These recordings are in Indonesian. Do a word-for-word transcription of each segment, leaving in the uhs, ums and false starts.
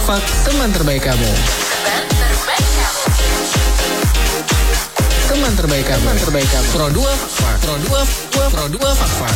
Fak-fak teman terbaik kamu. Teman terbaik kamu. Teman terbaik kamu. Pro dua Fak-fak. Pro dua Pro dua Fak-fak.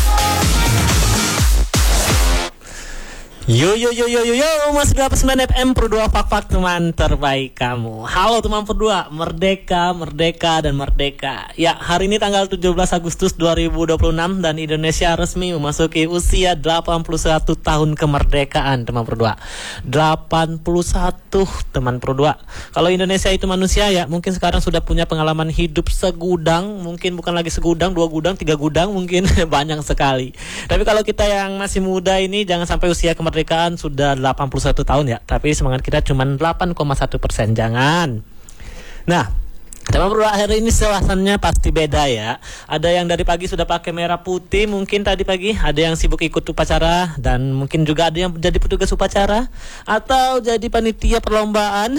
Yo yo yo yo yo yo Mas dua puluh sembilan F M Pro dua Fak-fak teman terbaik kamu. Halo teman Pro dua, merdeka, merdeka dan merdeka. Ya, hari ini tanggal tujuh belas Agustus dua ribu dua puluh enam dan Indonesia resmi memasuki usia delapan puluh satu tahun kemerdekaan teman Pro dua. delapan puluh satu teman Pro dua. Kalau Indonesia itu manusia ya, mungkin sekarang sudah punya pengalaman hidup segudang, mungkin bukan lagi segudang, dua gudang, tiga gudang, mungkin banyak sekali. Tapi kalau kita yang masih muda ini jangan sampai usia kemerdekaan Kemerdekaan sudah delapan puluh satu tahun ya, tapi semangat kita cuma delapan koma satu persen, jangan. Nah, teman berdua, hari ini suasananya pasti beda ya. Ada yang dari pagi sudah pakai merah putih, mungkin tadi pagi ada yang sibuk ikut upacara, dan mungkin juga ada yang jadi petugas upacara atau jadi panitia perlombaan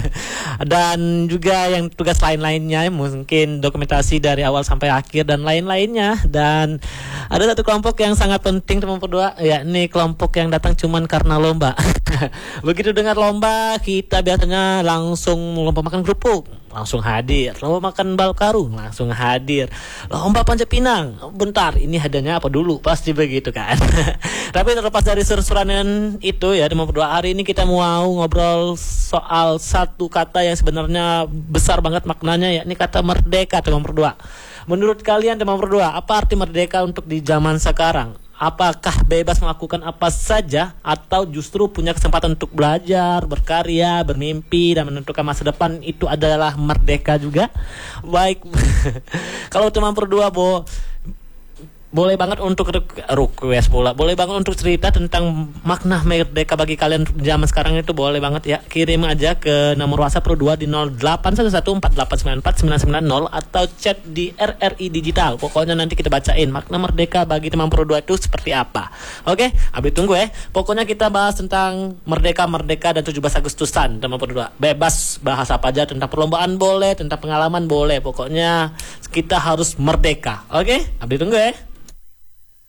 dan juga yang tugas lain-lainnya, mungkin dokumentasi dari awal sampai akhir dan lain-lainnya. Dan ada satu kelompok yang sangat penting teman berdua, yakni kelompok yang datang cuman karena lomba. Begitu dengar lomba, kita biasanya langsung lomba makan kerupuk, langsung hadir. Lomba makan bal karung, langsung hadir. Lomba panjat pinang, bentar, ini hadiahnya apa dulu, pasti begitu kan. Tapi terlepas dari seru-seruan itu ya teman berdua, hari ini kita mau ngobrol soal satu kata yang sebenarnya besar banget maknanya, yakni kata merdeka teman berdua. Menurut kalian teman berdua, apa arti merdeka untuk di zaman sekarang? Apakah bebas melakukan apa saja atau justru punya kesempatan untuk belajar, berkarya, bermimpi dan menentukan masa depan itu adalah merdeka juga? Baik. Kalau teman berdua bo boleh banget untuk request pula, boleh banget untuk cerita tentang makna merdeka bagi kalian zaman sekarang itu, boleh banget ya. Kirim aja ke nomor WhatsApp Pro dua di nol delapan satu satu empat delapan sembilan empat sembilan sembilan nol atau chat di R R I Digital. Pokoknya nanti kita bacain makna merdeka bagi teman Pro dua itu seperti apa. Oke, abis tunggu ya. Pokoknya kita bahas tentang merdeka, merdeka dan tujuh belas Agustusan teman Pro dua. Bebas bahas apa aja, tentang perlombaan boleh, tentang pengalaman boleh. Pokoknya kita harus merdeka. Oke, abis tunggu ya.